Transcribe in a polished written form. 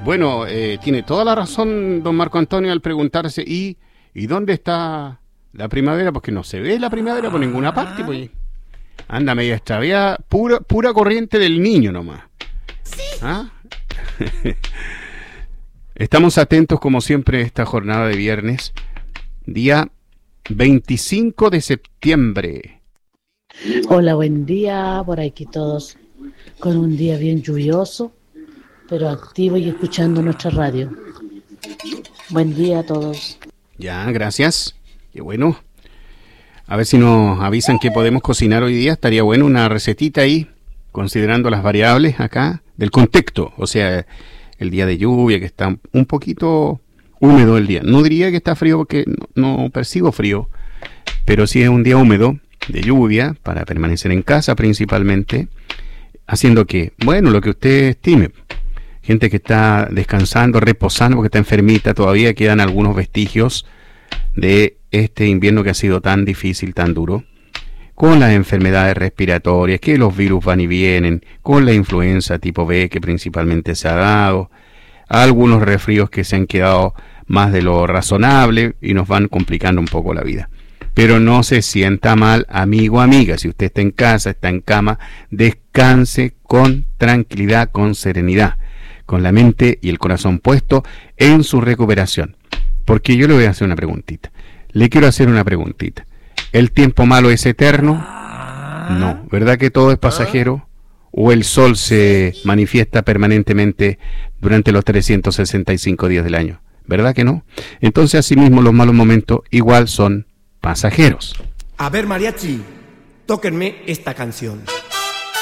Bueno, tiene toda la razón don Marco Antonio al preguntarse, ¿y dónde está la primavera? Porque no se ve la primavera por ninguna parte, pues. Anda media extraviada, pura corriente del niño nomás. ¿Ah? Estamos atentos como siempre esta jornada de viernes, día 25 de septiembre. Hola, buen día, por aquí todos con un día bien lluvioso, pero activo y escuchando nuestra radio. Buen día a todos. Ya, gracias. Qué bueno. A ver si nos avisan qué podemos cocinar hoy día. Estaría bueno una recetita ahí, considerando las variables acá del contexto. O sea, el día de lluvia, que está un poquito húmedo el día. No diría que está frío porque no percibo frío, pero sí es un día húmedo de lluvia para permanecer en casa principalmente, haciendo que, bueno, lo que usted estime. Gente que está descansando, reposando porque está enfermita, todavía quedan algunos vestigios de este invierno que ha sido tan difícil, tan duro, con las enfermedades respiratorias, que los virus van y vienen, con la influenza tipo B que principalmente se ha dado, algunos resfríos que se han quedado más de lo razonable y nos van complicando un poco la vida. Pero no se sienta mal, amigo, amiga. Si usted está en casa, está en cama, descanse con tranquilidad, con serenidad, con la mente y el corazón puesto en su recuperación. Porque yo le voy a hacer una preguntita. Le quiero hacer una preguntita. ¿El tiempo malo es eterno? No. ¿Verdad que todo es pasajero? ¿O el sol se manifiesta permanentemente durante los 365 días del año? ¿Verdad que no? Entonces, asimismo, los malos momentos igual son pasajeros. A ver, mariachi, tóquenme esta canción.